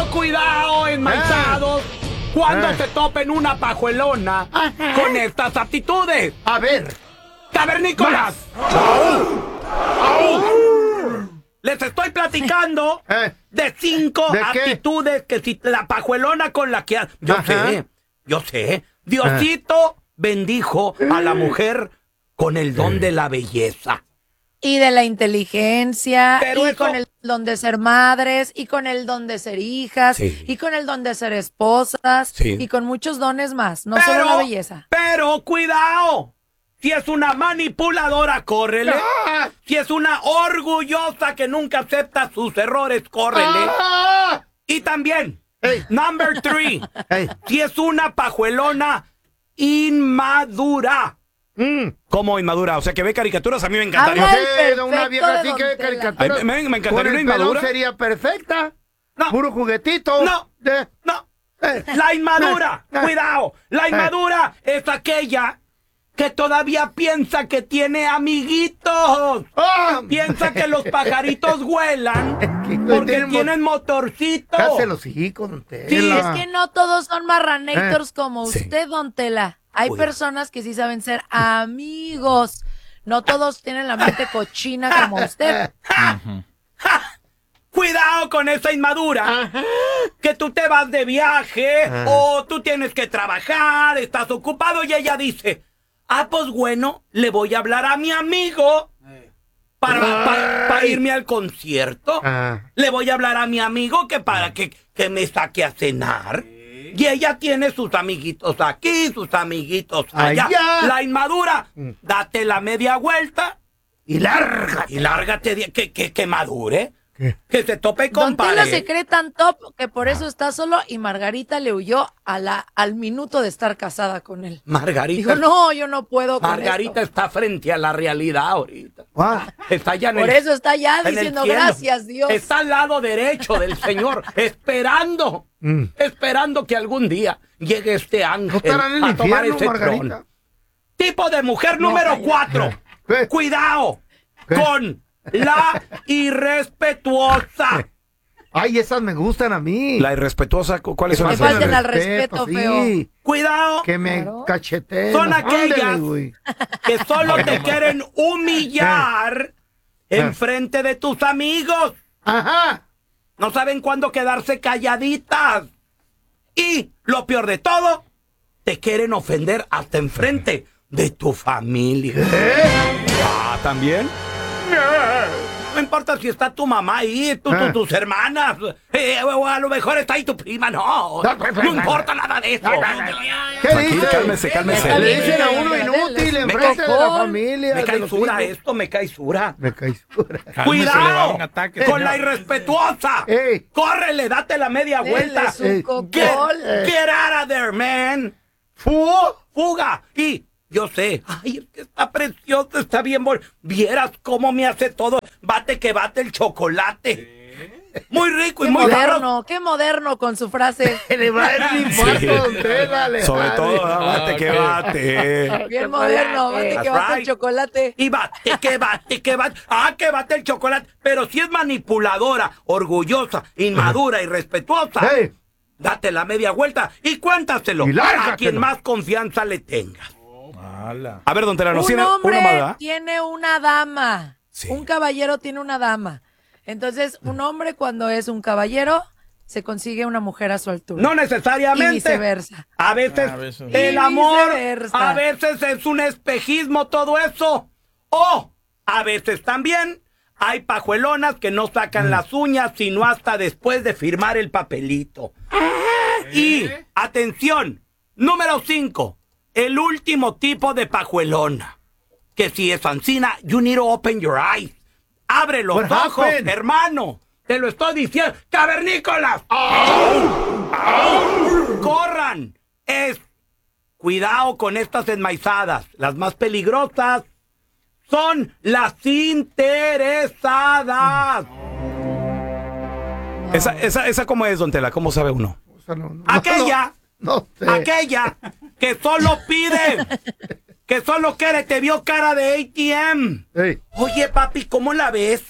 cuidado, enmaizados, cuando se topen una pajuelona con estas aptitudes. A ver. ¡Cavernícolas! Les estoy platicando de 5 actitudes que si la pajuelona con la que... Yo sé. Diosito bendijo a la mujer con el don de la belleza. Y de la inteligencia, Pero y con el don de ser madres, y con el don de ser hijas, y con el don de ser esposas, y con muchos dones más, no solo la belleza. Pero cuidado, si es una manipuladora, córrele. Si es una orgullosa que nunca acepta sus errores, córrele. Y también, number 3, si es una pajuelona inmadura. ¿Cómo inmadura? O sea, que ve caricaturas, a mí me encantaría. Una vieja así que ve caricaturas. Me encantaría una inmadura. Sería perfecta. No. Puro juguetito. No. La inmadura, cuidado. La inmadura es aquella que todavía piensa que tiene amiguitos. Piensa que los pajaritos vuelan porque tienen motorcitos. Cállate los hijos, don Tela. Sí, es que no todos son marranators como usted, don Tela. Hay personas que sí saben ser amigos. No todos tienen la mente cochina como usted. Cuidado con esa inmadura. Que tú te vas de viaje o tú tienes que trabajar, estás ocupado y ella dice, pues bueno, le voy a hablar a mi amigo para irme al concierto. Le voy a hablar a mi amigo para que me saque a cenar. Y ella tiene sus amiguitos aquí, sus amiguitos allá. La inmadura, date la media vuelta y lárgate, que madure. Que se tope con pared. Don Tela se cree tan top que por eso está solo y Margarita le huyó al minuto de estar casada con él. Margarita. Dijo, no, yo no puedo con Margarita esto. está frente a la realidad ahorita. Está allá por eso está allá diciendo gracias, Dios. Está al lado derecho del Señor, esperando que algún día llegue este ángel a tomar ese trono. Tipo de mujer número 4. Cuidado con la irrespetuosa. Ay, esas me gustan a mí. La irrespetuosa, ¿cuáles son? Me falten al respeto, feo. Cuidado. Que me cacheteen. Son aquellas que solo te quieren humillar enfrente de tus amigos. No saben cuándo quedarse calladitas. Y lo peor de todo, te quieren ofender hasta enfrente de tu familia. ¿También? No importa si está tu mamá ahí, tus hermanas, o a lo mejor está ahí tu prima, no importa nada de eso. ¿Qué dice? Cálmese. Le dicen a uno inútil enfrente de la familia. Me cae sura esto, me cae sura. Cuidado con la irrespetuosa. Córrele, date la media vuelta. Get out of there, man. Fuga. Y yo sé, es que está precioso, está bien vieras cómo me hace todo. Bate que bate el chocolate. Muy rico y muy moderno, qué moderno con su frase. Le va a dar un infarto, dale. Sobre todo, bate que bate. Bien moderno, bate que bate el chocolate. Y bate que bate. Que bate el chocolate. Pero si es manipuladora, orgullosa, inmadura y respetuosa, date la media vuelta y cuéntaselo a quien más confianza le tengas. A ver, don Tela, ¿nos tiene un hombre una tiene una dama. Un caballero tiene una dama. Entonces, un hombre cuando es un caballero se consigue una mujer a su altura. No necesariamente. Y viceversa. A veces el amor, a veces es un espejismo todo eso. O a veces también hay pajuelonas que no sacan las uñas sino hasta después de firmar el papelito. Y, atención, número 5. El último tipo de pajuelona. Que si es ancina, you need to open your eyes. Abre los ojos, hermano. Te lo estoy diciendo. ¡Cavernícolas! ¡Corran! Cuidado con estas enmaizadas. Las más peligrosas son las interesadas. Esa ¿cómo es, don Tela? ¿Cómo sabe uno? Aquella que solo pide, que solo quiere, te vio cara de ATM. Oye, papi, ¿cómo la ves?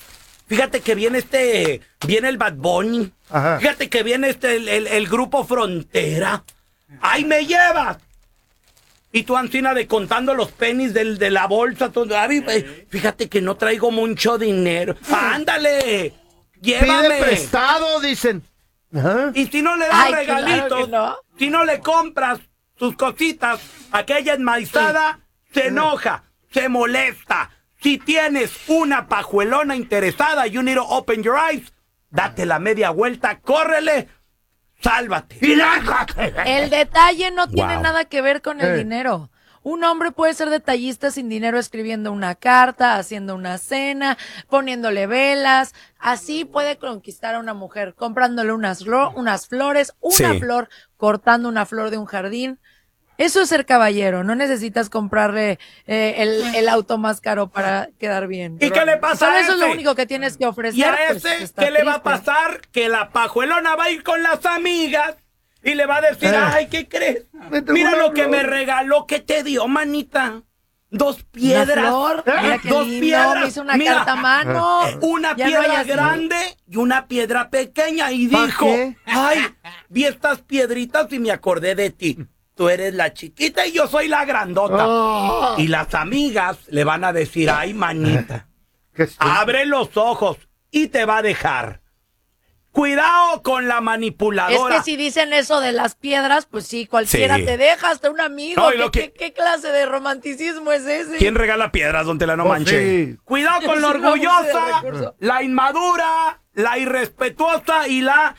Fíjate que viene el Bad Bunny. Ajá. Fíjate que viene el grupo Frontera. ¡Ahí me llevas! Y tú, Ancina, contando los pennies de la bolsa. Fíjate que no traigo mucho dinero. ¡Ándale! ¡Llévame! Pide prestado, dicen. Ajá. Y si no le das Ay, regalitos, claro que no. si no le compras sus cositas, aquella enmaizada se enoja, se molesta. Si tienes una pajuelona interesada, you need to open your eyes, date la media vuelta, córrele, sálvate. El detalle no tiene Wow. nada que ver con el dinero. Un hombre puede ser detallista sin dinero escribiendo una carta, haciendo una cena, poniéndole velas. Así puede conquistar a una mujer, comprándole unas flores, una flor, cortando una flor de un jardín. Eso es ser caballero. No necesitas comprarle el auto más caro para quedar bien. ¿Y qué le pasa Solo a eso es lo ese? único que tienes que ofrecer. Y a pues, ese, está ¿qué le va a triste. pasar? Que la pajuelona va a ir con las amigas y le va a decir, ay, ¿qué crees? Vete Mira una lo que flor. me regaló, ¿qué te dio, manita? 2 Una piedras. flor, mira qué 2 lindo, piedras. me hizo una Mira, carta a mano. Una Ya no hay piedra así. grande y una piedra pequeña. Y ¿Pa' dijo, qué? ay, vi estas piedritas y me acordé de ti. Tú eres la chiquita y yo soy la grandota. Oh. Y las amigas le van a decir, ay, manita, Qué estúpido. abre los ojos y te va a dejar. Cuidado con la Es manipuladora. que si dicen eso de las piedras, pues sí, cualquiera Sí. te deja, hasta un amigo. No, y lo ¿Qué clase de romanticismo es ese? ¿Quién regala piedras, don Tela? No Oh, manche. sí. Cuidado con la Es un abuso de orgullosa, recursos. la inmadura, la irrespetuosa y la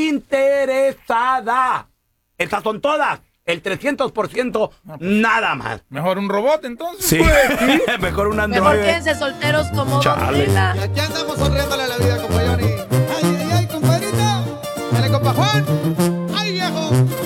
interesada. Esas son todas. El 300% nada más. Mejor un robot, entonces. Sí, mejor un Mejor androide. quédense solteros como Don Chale. Tela. Y aquí andamos sonriéndole a la vida, compa Johnny. Ay, ay, ay, compadrito. Dale, compa Juan. Ay, viejo.